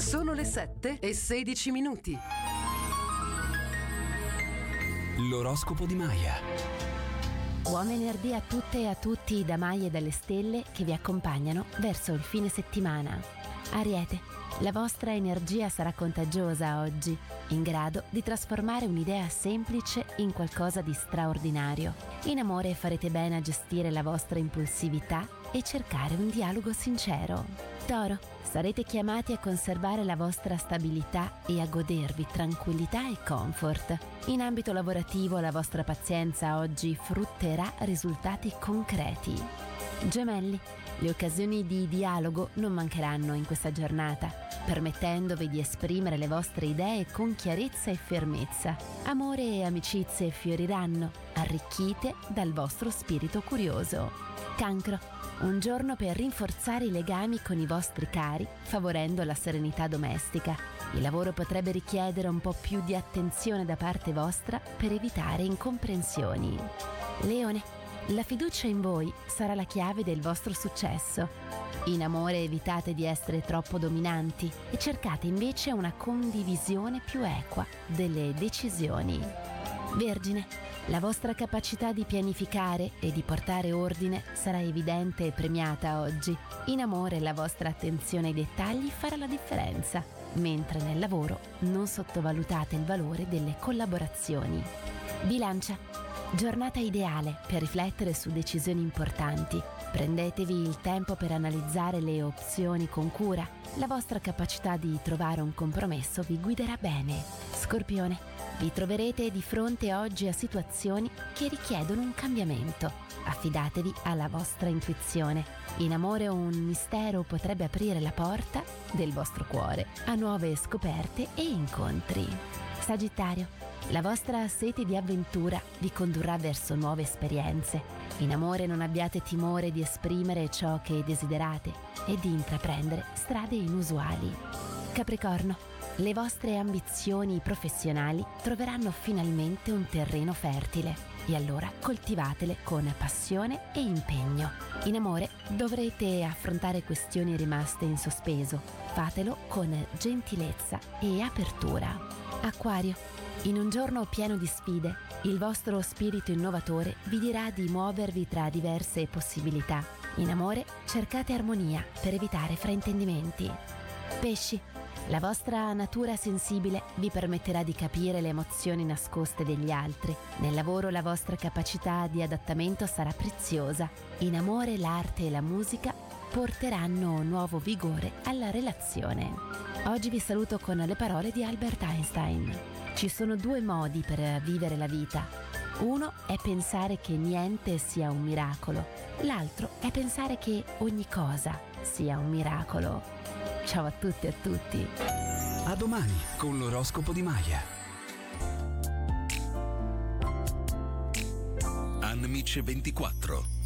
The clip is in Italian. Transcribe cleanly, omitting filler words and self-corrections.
Sono le 7:16. L'oroscopo di Maya. Buon venerdì a tutte e a tutti da Maya e dalle stelle che vi accompagnano verso il fine settimana. Ariete, la vostra energia sarà contagiosa oggi, in grado di trasformare un'idea semplice in qualcosa di straordinario. In amore farete bene a gestire la vostra impulsività e cercare un dialogo sincero. Toro, sarete chiamati a conservare la vostra stabilità e a godervi tranquillità e comfort. In ambito lavorativo la vostra pazienza oggi frutterà risultati concreti. Gemelli, le occasioni di dialogo non mancheranno in questa giornata, permettendovi di esprimere le vostre idee con chiarezza e fermezza. Amore e amicizie fioriranno, arricchite dal vostro spirito curioso. Cancro, un giorno per rinforzare i legami con i vostri cari, favorendo la serenità domestica. Il lavoro potrebbe richiedere un po' più di attenzione da parte vostra per evitare incomprensioni. Leone, la fiducia in voi sarà la chiave del vostro successo. In amore evitate di essere troppo dominanti e cercate invece una condivisione più equa delle decisioni. Vergine, la vostra capacità di pianificare e di portare ordine sarà evidente e premiata oggi. In amore la vostra attenzione ai dettagli farà la differenza, mentre nel lavoro non sottovalutate il valore delle collaborazioni. Bilancia, giornata ideale per riflettere su decisioni importanti. Prendetevi il tempo per analizzare le opzioni con cura. La vostra capacità di trovare un compromesso vi guiderà bene. Scorpione, vi troverete di fronte oggi a situazioni che richiedono un cambiamento. Affidatevi alla vostra intuizione. In amore un mistero potrebbe aprire la porta del vostro cuore a nuove scoperte e incontri. Sagittario, la vostra sete di avventura vi condurrà verso nuove esperienze. In amore non abbiate timore di esprimere ciò che desiderate e di intraprendere strade inusuali. Capricorno, le vostre ambizioni professionali troveranno finalmente un terreno fertile e allora coltivatele con passione e impegno. In amore dovrete affrontare questioni rimaste in sospeso. Fatelo con gentilezza e apertura. Acquario, in un giorno pieno di sfide, il vostro spirito innovatore vi dirà di muovervi tra diverse possibilità. In amore cercate armonia per evitare fraintendimenti. Pesci, la vostra natura sensibile vi permetterà di capire le emozioni nascoste degli altri. Nel lavoro la vostra capacità di adattamento sarà preziosa. In amore l'arte e la musica porteranno nuovo vigore alla relazione. Oggi vi saluto con le parole di Albert Einstein. Ci sono due modi per vivere la vita. Uno è pensare che niente sia un miracolo. L'altro è pensare che ogni cosa sia un miracolo. Ciao a tutti e a tutti. A domani con l'oroscopo di Maya. Anmice 24